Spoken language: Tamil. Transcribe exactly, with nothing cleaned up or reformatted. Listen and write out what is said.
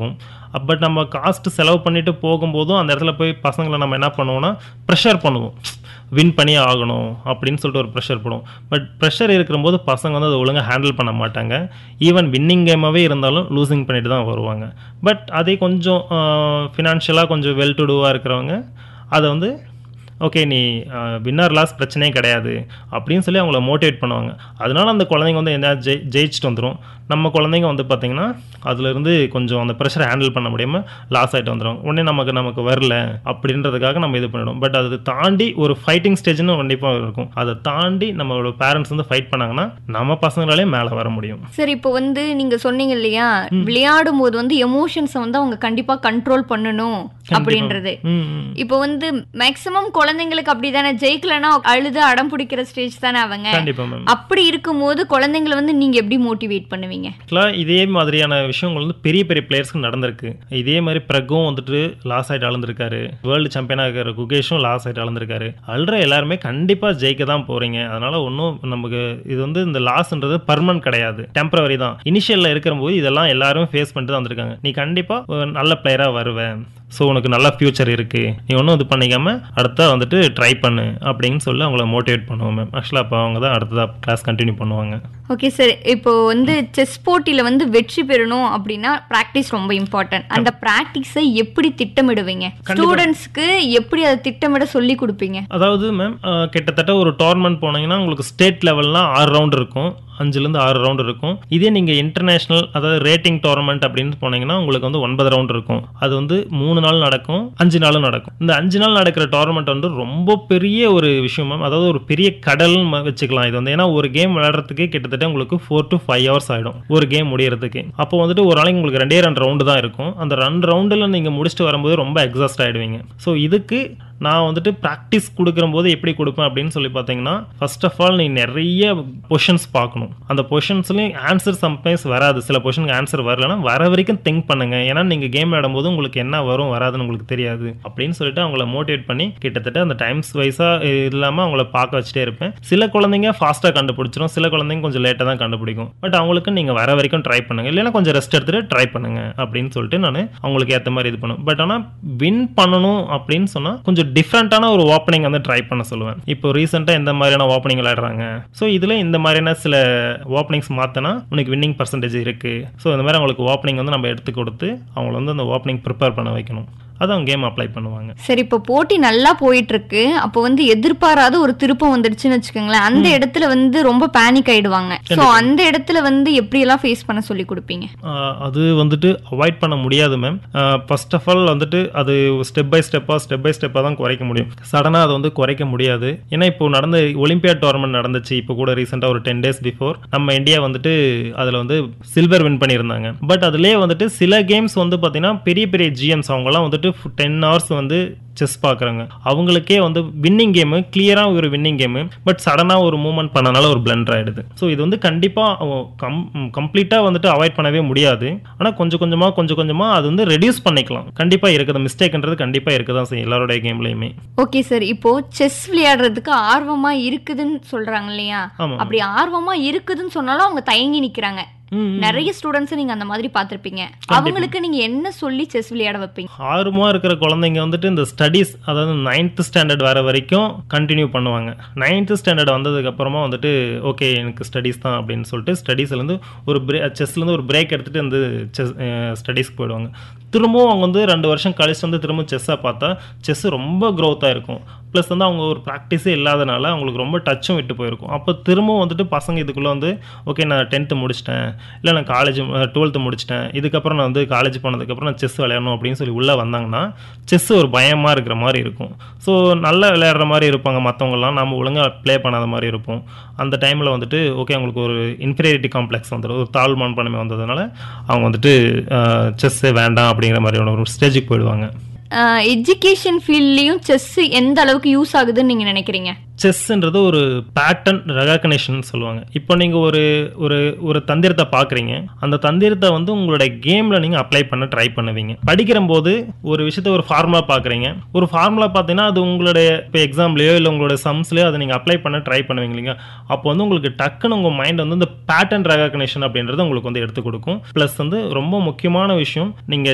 இருக்கும். பட் நம்ம காஸ்ட் செலவு பண்ணிட்டு போகும்போதும் அந்த இடத்துல போய் பசங்களை நம்ம என்ன பண்ணுவோம்னா ப்ரெஷர் பண்ணுவோம், வின் பண்ணி ஆகணும் அப்படின்னு சொல்லிட்டு ஒரு ப்ரெஷர் போடும். பட் ப்ரெஷர் இருக்கிறபோது பசங்க வந்து அதை ஒழுங்காக ஹேண்டில் பண்ண மாட்டாங்க. ஈவன் வின்னிங் கேமாகவே இருந்தாலும் லூசிங் பண்ணிட்டு தான் வருவாங்க. பட் அதே கொஞ்சம் ஃபினான்ஷியலாக கொஞ்சம் வெல் டு டூவாக இருக்கிறவங்க அதை வந்து ஓகே நீ வின்னர் லாஸ் பிரச்சனையே கிடையாது அப்படின்னு சொல்லி அவங்கள மோட்டிவேட் பண்ணுவாங்க. அதனால அந்த குழந்தைங்க வந்து என்ன ஜெய் ஜெயிச்சுட்டு வந்துடும். நம்ம குழந்தைங்க வந்து பார்த்திங்கன்னா அதுலேருந்து கொஞ்சம் அந்த ப்ரெஷரை ஹேண்டில் பண்ண முடியாமல் லாஸ் ஆகிட்டு வந்துடும். உடனே நமக்கு நமக்கு வரல அப்படின்றதுக்காக நம்ம இது பண்ணிவிடும். பட் அதை தாண்டி ஒரு ஃபைட்டிங் ஸ்டேஜ்னு கண்டிப்பாக இருக்கும். அதை தாண்டி நம்மளோட பேரண்ட்ஸ் வந்து ஃபைட் பண்ணாங்கன்னா நம்ம பசங்களாலே மேலே வர முடியும். சார், இப்போ வந்து நீங்கள் சொன்னீங்க இல்லையா, விளையாடும் போது வந்து எமோஷன்ஸை வந்து அவங்க கண்டிப்பாக கண்ட்ரோல் பண்ணணும் அப்படின்றது. இப்போ வந்து மேக்ஸிமம் குழந்தைங்களுக்கு அப்படிதானே, ஜெயிக்கலன்னா அழுது அடம் பிடிக்கிற ஸ்டேஜ் தானே அவங்க. அப்படி இருக்கும்போது குழந்தைங்களை வந்து நீங்க எப்படி மோட்டிவேட் பண்ணுவீங்க? இதே மாதிரியான விஷயங்கள் வந்து பெரிய பெரிய பிளேயர்ஸ்க்கு நடந்திருக்கு. இதே மாதிரி பிரகும் வந்துட்டு லாஸ் ஆயிட்டு அளந்திருக்காரு, வேர்ல்டு சாம்பியனா இருக்கிற குகேஷும் லாஸ் ஆயிட்டு அளந்திருக்காரு. அல்ற எல்லாருமே கண்டிப்பா ஜெயிக்க தான் போறீங்க. அதனால ஒன்றும் நமக்கு இது வந்து இந்த லாஸ்ன்றது பர்மனன்ட் கிடையாது, டெம்பரவரி தான். இனிஷியல்ல இருக்கிற போது இதெல்லாம் எல்லாரும் ஃபேஸ் பண்ணிட்டு தான் வந்திருக்காங்க. நீ கண்டிப்பா நல்ல பிளேயரா வருவேன், ஸோ உனக்கு நல்ல ஃபியூச்சர் இருக்கு, நீ ஒன்றும் இது பண்ணிக்காம அடுத்த வந்துட்டு ட்ரை பண்ணு அப்படின்னு சொல்லி அவங்கள மோட்டிவேட் பண்ணுவோம் மேம். ஆக்சுவலாக அப்போ அவங்க தான் அடுத்ததாக கிளாஸ் கண்டினியூ பண்ணுவாங்க. ஓகே சார், இப்போ வந்து செஸ் போட்டியில் வந்து வெற்றி பெறணும் அப்படின்னா ப்ராக்டிஸ் ரொம்ப இம்பார்ட்டன்ட். அந்த ப்ராக்டிஸை எப்படி திட்டமிடுவீங்க? ஸ்டூடெண்ட்ஸ்க்கு எப்படி அதை திட்டமிட சொல்லி கொடுப்பீங்க? அதாவது மேம் கிட்டத்தட்ட ஒரு டோர்னமெண்ட் போனீங்கன்னா உங்களுக்கு ஸ்டேட் லெவல்லாம் ஆறு ரவுண்ட் இருக்கும், அஞ்சுலேருந்து ஆறு ரவுண்ட் இருக்கும். இதே நீங்கள் இன்டர்நேஷனல் அதாவது ரேட்டிங் டோர்னமெண்ட் அப்படின்னு போனீங்கன்னா உங்களுக்கு வந்து ஒன்பது ரவுண்ட் இருக்கும். அது வந்து மூணு நாள் நடக்கும், அஞ்சு நாளும் நடக்கும். இந்த அஞ்சு நாள் நடக்கிற டோர்னமெண்ட் வந்து ரொம்ப பெரிய ஒரு விஷயம் மேம். அதாவது ஒரு பெரிய கடல்னு வச்சுக்கலாம் இது வந்து. ஏன்னா ஒரு கேம் விளையாடுறதுக்கு கிட்டத்தட்ட உங்களுக்கு ஃபோர் டு ஃபைவ் ஹவர்ஸ் ஆகிடும் ஒரு கேம் முடியறதுக்கு. அப்போ வந்துட்டு ஒரு நாளைக்கு உங்களுக்கு ரெண்டே ரெண்டு ரவுண்டு தான் இருக்கும். அந்த ரெண்டு ரவுண்டில் நீங்கள் முடிச்சுட்டு வரும்போது ரொம்ப எக்ஸாஸ்ட் ஆகிடுவீங்க. ஸோ இதுக்கு நான் வந்துட்டு ப்ராக்டிஸ் கொடுக்குற போது எப்படி கொடுப்பேன் அப்படின்னு சொல்லி பார்த்தீங்கன்னா, ஃபர்ஸ்ட் ஆஃப் ஆல் நீ நிறைய பொசிஷன்ஸ் பார்க்கணும். அந்த பொசிஷன்ஸ்லையும் ஆன்சர் சம்டைம்ஸ் வராது, சில பொசிஷனுக்கு ஆன்சர் வரலன்னா வர வரைக்கும் திங்க் பண்ணுங்க. ஏன்னா நீங்கள் கேம் விளையாடும் போது உங்களுக்கு என்ன வரும் வராதுன்னு உங்களுக்கு தெரியாது அப்படின்னு சொல்லிட்டு அவங்கள மோட்டிவேட் பண்ணி கிட்டத்தட்ட அந்த டைம்ஸ் வைஸாக இல்லாமல் அவங்கள பார்க்க வச்சுட்டே இருப்பேன். சில குழந்தைங்க ஃபாஸ்ட்டாக கண்டுபிடிச்சிடும், சில குழந்தைங்க கொஞ்சம் லேட்டாக தான் கண்டுபிடிக்கும். பட் அவங்களுக்கு நீங்கள் வர வரைக்கும் ட்ரை பண்ணுங்க, இல்லைன்னா கொஞ்சம் ரெஸ்ட் எடுத்துட்டு ட்ரை பண்ணுங்க அப்படின்னு சொல்லிட்டு நான் அவங்களுக்கு ஏற்ற மாதிரி இது பண்ணுவேன். பட் ஆனால் வின் பண்ணணும் அப்படின்னு சொன்னால் கொஞ்சம் டிஃப்ரெண்டான ஒரு ஓப்பனிங் வந்து ட்ரை பண்ண சொல்லுவேன். இப்போ ரீசெண்டாக இந்த மாதிரியான ஓப்பனிங் விளையாடுறாங்க, ஸோ இதில் இந்த மாதிரியான சில ஓப்பனிங்ஸ் மாற்றினா உனக்கு வின்னிங் பர்சன்டேஜ் இருக்குது. ஸோ இந்த மாதிரி அவங்களுக்கு ஓப்பனிங் வந்து நம்ம எடுத்து கொடுத்து அவங்கள வந்து அந்த ஓப்பனிங் ப்ரிப்பேர் பண்ண வைக்கணும். அதான் கேம் அப்ளை பண்ணுவாங்க. சரி, இப்போ போட்டி நல்லா போயிட்டு இருக்கு, அப்போ வந்து எதிர்பாராத ஒரு திருப்பம் வந்துடுச்சுன்னு வச்சுக்கோங்களேன், அந்த இடத்துல வந்து ரொம்ப பேனிக் ஆயிடுவாங்க. ஸோ அந்த இடத்துல வந்து எப்படி எல்லாம் ஃபேஸ் பண்ண சொல்லி கொடுப்பீங்க? அது வந்துட்டு அவாய்ட் பண்ண முடியாது மேம். ஃபர்ஸ்ட் ஆஃப் ஆல் வந்துட்டு அது ஸ்டெப் பை ஸ்டெப்பாக ஸ்டெப் பை ஸ்டெப்பாக தான் குறைக்க முடியும். சடனாக அதை வந்து குறைக்க முடியாது. ஏன்னா இப்போ நடந்த ஒலிம்பியாட் டோர்னமெண்ட் நடந்துச்சு இப்போ கூட ரீசெண்டாக ஒரு டென் டேஸ் பிஃபோர் நம்ம இந்தியா வந்துட்டு அதில் வந்து சில்வர் வின் பண்ணியிருந்தாங்க. பட் அதுலேயே வந்துட்டு சில கேம்ஸ் வந்து பார்த்தீங்கன்னா பெரிய பெரிய ஜிஎம்ஸ் அவங்கலாம் வந்துட்டு டென் ஹவர்ஸ் வந்து செஸ் பார்க்குறாங்க. அவங்களுக்கே வந்து வின்னிங் கேமு கிளியராக ஒரு வின்னிங் கேமு, பட் சடனாக ஒரு மூவ்மெண்ட் பண்ணனால ஒரு பிளண்டர் ஆகிடுது. ஸோ இது வந்து கண்டிப்பாக கம் கம்ப்ளீட்டாக வந்துட்டு அவாய்ட் பண்ணவே முடியாது. ஆனால் கொஞ்சம் கொஞ்சமாக கொஞ்சம் கொஞ்சமாக அது வந்து ரெடியூஸ் பண்ணிக்கலாம். கண்டிப்பாக இருக்குது, மிஸ்டேக்ன்றது கண்டிப்பாக இருக்க தான் செய்யும் எல்லாரோடைய கேம்லையுமே. ஓகே சார், இப்போ செஸ் விளையாடுறதுக்கு ஆர்வமாக இருக்குதுன்னு சொல்கிறாங்க இல்லையா, அப்படி ஆர்வமாக இருக்குதுன்னு சொன்னாலும் அவங்க தயங்கி நிற்கிறாங்க. நிறைய ஸ்டூடெண்ட்ஸ் நீங்க அந்த மாதிரி பார்த்திருப்பீங்க. அவங்களுக்கு நீங்க என்ன சொல்லி செஸ் விளையாட வைப்பீங்க? ஆர்வமா இருக்கிற குழந்தைங்க வந்துட்டு இந்த ஸ்டடீஸ் அதாவது நைன்த் ஸ்டாண்டர்ட் வர வரைக்கும் கண்டினியூ பண்ணுவாங்க. நைன்த் ஸ்டாண்டர்ட் வந்ததுக்கு அப்புறமா வந்துட்டு ஓகே எனக்கு ஸ்டடீஸ் தான் அப்படின்னு சொல்லிட்டு ஸ்டடீஸ்லேருந்து ஒரு பிரே செஸ்லேருந்து ஒரு பிரேக் எடுத்துகிட்டு வந்து செஸ் ஸ்டடீஸ்க்கு போயிடுவாங்க. திரும்பவும் அவங்க வந்து ரெண்டு வருஷம் கழிச்சு வந்து திரும்ப செஸ்ஸை பார்த்தா செஸ் ரொம்ப க்ரோத்தாக இருக்கும். ப்ளஸ் வந்து அவங்க ஒரு ப்ராக்டிஸே இல்லாதனால அவங்களுக்கு ரொம்ப டச்சும் விட்டு போயிருக்கும். அப்போ திரும்பவும் வந்துட்டு பசங்க இதுக்குள்ளே வந்து ஓகே நான் டென்த்து முடிச்சிட்டேன், இல்லை நான் காலேஜ் டுவெல்த்து முடிச்சிட்டேன், இதுக்கப்புறம் நான் வந்து காலேஜ் போனதுக்கப்புறம் நான் செஸ் விளையாடணும் அப்படின்னு சொல்லி உள்ளே வந்தாங்கன்னா செஸ் ஒரு பயமாக இருக்கிற மாதிரி இருக்கும். ஸோ நல்லா விளையாடுற மாதிரி இருப்பாங்க மற்றவங்கலாம், நம்ம ஒழுங்காக ப்ளே பண்ணாத மாதிரி இருப்போம். அந்த டைமில் வந்துட்டு ஓகே அவங்களுக்கு ஒரு இன்ஃபீரியாரிட்டி காம்ப்ளெக்ஸ் வந்துடும், ஒரு தாழ்வு மனப்பான்மை வந்ததுனால அவங்க வந்துட்டு செஸ்ஸே வேண்டாம் அப்படிங்கிற மாதிரியான ஒரு ஸ்டேஜுக்கு போயிடுவாங்க. எஜுகேஷன் ஃபீல்ட்லயும் செஸ் எந்த அளவுக்கு யூஸ் ஆகுதுன்னு நீங்க நினைக்கிறீங்க? செஸ்ன்றது ஒரு பேட்டர்ன் ரெகக்னேஷன் சொல்லுவாங்க. இப்போ நீங்கள் ஒரு ஒரு ஒரு தந்திரத்தை பார்க்குறீங்க, அந்த தந்திரத்தை வந்து உங்களோட கேமில் நீங்கள் அப்ளை பண்ண ட்ரை பண்ணுவீங்க. படிக்கிற போது ஒரு விஷயத்த ஒரு ஃபார்முலா பார்க்குறீங்க, ஒரு ஃபார்முலா பார்த்தீங்கன்னா அது உங்களுடைய இப்போ எக்ஸாம்லேயோ இல்லை உங்களோட சம்ஸ்லையோ அதை நீங்கள் அப்ளை பண்ண ட்ரை பண்ணுவீங்க இல்லைங்க. அப்போ வந்து உங்களுக்கு டக்குன்னு உங்கள் மைண்ட் வந்து இந்த பேட்டர்ன் ரெகக்னேஷன் அப்படின்றது உங்களுக்கு வந்து எடுத்து கொடுக்கும். ப்ளஸ் வந்து ரொம்ப முக்கியமான விஷயம், நீங்கள்